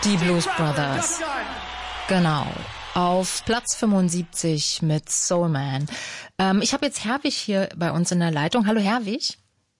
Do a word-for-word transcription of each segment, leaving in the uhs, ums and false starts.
Die Blues Brothers. Genau. Auf Platz fünfundsiebzig mit Soul Man. Ähm, ich habe jetzt Herwig hier bei uns in der Leitung. Hallo Herwig.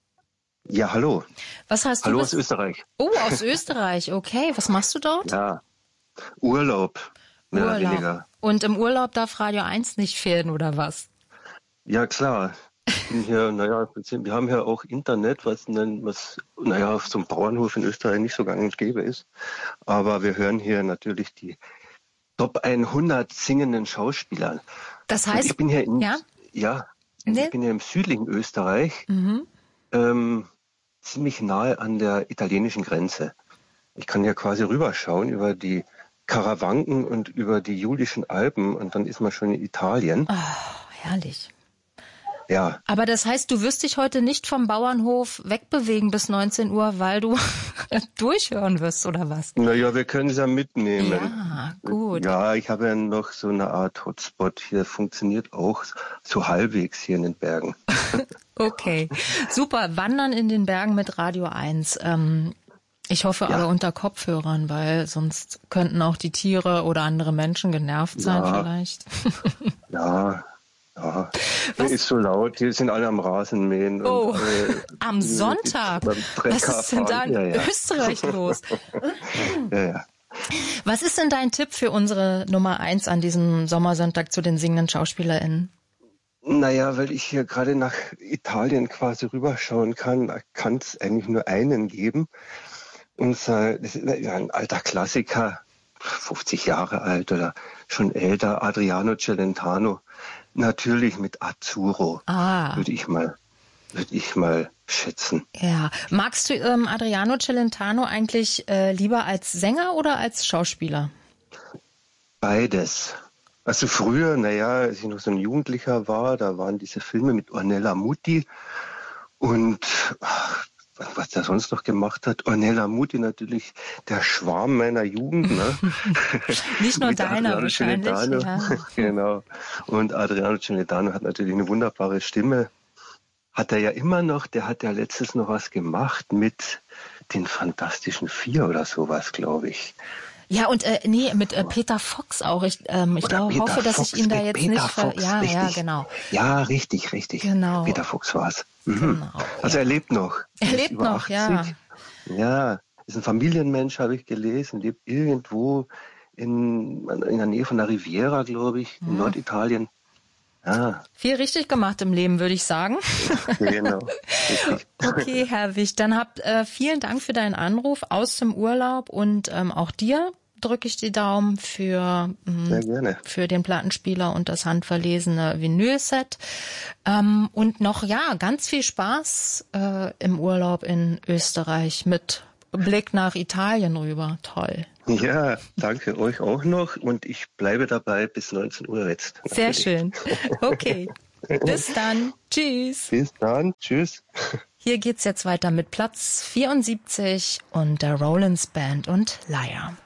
Ja, hallo. Was heißt hallo du? Hallo aus Österreich. Oh, aus Österreich. Okay. Was machst du dort? Ja, Urlaub. Mehr Urlaub. oder weniger. Und im Urlaub darf Radio eins nicht fehlen, oder was? Ja, klar. Ich bin hier, naja, wir haben hier auch Internet, was, was naja, auf so einem Bauernhof in Österreich nicht so gang und gäbe ist. Aber wir hören hier natürlich die Top hundert singenden Schauspieler. Das heißt, und ich bin hier in, ja, ja nee. ich bin hier im südlichen Österreich, mhm. ähm, ziemlich nahe an der italienischen Grenze. Ich kann ja quasi rüberschauen über die Karawanken und über die Julischen Alpen und dann ist man schon in Italien. Oh, herrlich. Ja. Aber das heißt, du wirst dich heute nicht vom Bauernhof wegbewegen bis neunzehn Uhr, weil du durchhören wirst, oder was? Naja, wir können es ja mitnehmen. Ja, gut. Ja, ich habe ja noch so eine Art Hotspot hier, funktioniert auch so halbwegs hier in den Bergen. Okay, super. Wandern in den Bergen mit Radio eins. Ähm, ich hoffe ja. aber unter Kopfhörern, weil sonst könnten auch die Tiere oder andere Menschen genervt sein ja. vielleicht. Ja. Ja, was? Ist so laut, die sind alle am Rasenmähen. Oh, und, äh, am Sonntag? Was ist denn da in ja, ja. Österreich los? ja, ja. Was ist denn dein Tipp für unsere Nummer eins an diesem Sommersonntag zu den singenden SchauspielerInnen? Naja, weil ich hier gerade nach Italien quasi rüberschauen kann, kann es eigentlich nur einen geben. Unser, das ist ein alter Klassiker, fünfzig Jahre alt oder schon älter, Adriano Celentano. Natürlich mit Azzurro, ah. würde ich mal, würde ich mal schätzen. Ja, magst du ähm, Adriano Celentano eigentlich äh, lieber als Sänger oder als Schauspieler? Beides. Also früher, naja, als ich noch so ein Jugendlicher war, da waren diese Filme mit Ornella Muti und ach, was der sonst noch gemacht hat. Ornella Muti natürlich der Schwarm meiner Jugend. Ne? Nicht nur deiner wahrscheinlich. Ja. Genau. Und Adriano Celentano hat natürlich eine wunderbare Stimme. Hat er ja immer noch, der hat ja letztes noch was gemacht mit den Fantastischen Vier oder sowas, glaube ich. Ja, und äh, nee, mit äh, Peter Fox auch. Ich, ähm, ich glaube, hoffe, dass Fox, ich ihn da jetzt Peter nicht ver... Fox, ja, richtig. ja, genau. Ja, richtig, richtig. Genau. Peter Fox war es. Mhm. Genau, also ja. er lebt noch. Er, er lebt noch, achtzig. Ja. Ja, ist ein Familienmensch, habe ich gelesen, lebt irgendwo in, in der Nähe von der Riviera, glaube ich, in mhm. Norditalien. Ah. Viel richtig gemacht im Leben, würde ich sagen. Genau. Okay, Herwig, dann habt äh, vielen Dank für deinen Anruf aus dem Urlaub und ähm, auch dir drücke ich die Daumen für Sehr gerne. für den Plattenspieler und das handverlesene Vinylset ähm, und noch ja ganz viel Spaß äh, im Urlaub in Österreich mit Blick nach Italien rüber. Toll. Ja, danke euch auch noch und ich bleibe dabei bis neunzehn Uhr jetzt. Sehr schön. Okay. Bis dann. Tschüss. Bis dann. Tschüss. Hier geht's jetzt weiter mit Platz vierundsiebzig und der Rollins Band und Liar.